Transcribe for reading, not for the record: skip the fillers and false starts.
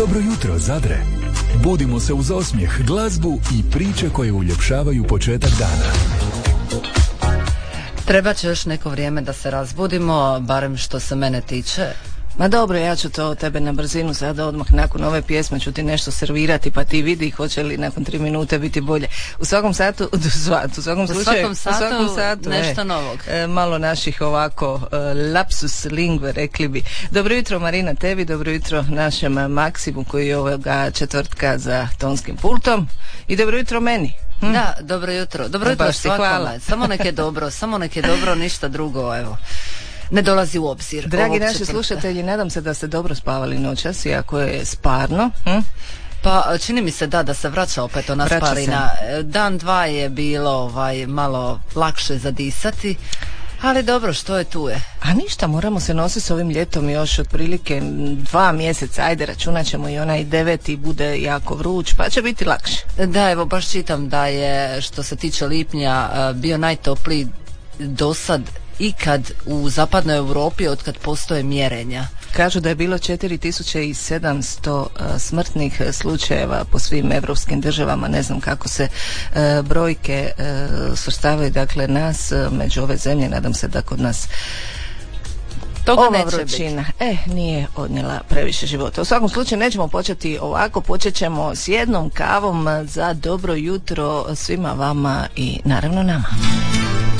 Dobro jutro, Zadre. Budimo se uz osmijeh, glazbu i priče koje uljepšavaju početak dana. Treba će još neko vrijeme da se razbudimo, barem što se mene tiče. Ma dobro, ja ću to tebe na brzinu sada odmah nakon ove pjesme ću ti nešto servirati pa ti vidi hoće li nakon 3 minute biti bolje. U svakom satu, u svakom satu nešto novog. Malo naših ovako lapsus lingue rekli bi. Dobro jutro Marina tebi, dobro jutro našem Maksimu koji je ovoga četvrtka za tonskim pultom i dobro jutro meni. Da, dobro jutro. Dobro jutro svakome. Samo nek je dobro, ništa drugo, evo. Ne dolazi u obzir. Dragi naši slušatelji, nadam se da ste dobro spavali noćas, iako je sparno. Pa čini mi se da se vraća opet ona sparina. Dan, dva je bilo malo lakše zadisati, ali dobro, što je tu je. A ništa, moramo se nositi s ovim ljetom još otprilike 2 mjeseca, ajde računat ćemo i onaj 9. bude jako vruć, pa će biti lakše. Da, evo baš čitam da je što se tiče lipnja bio najtopliji do sad ikad u zapadnoj Europi od kad postoje mjerenja. Kažu da je bilo 4700 smrtnih slučajeva po svim evropskim državama, ne znam kako se brojke svrstavaju, dakle nas među ove zemlje, nadam se da kod nas ova vrućina nije odnijela previše života. U svakom slučaju nećemo početi ovako, počet ćemo s jednom kavom za dobro jutro svima vama i naravno nama.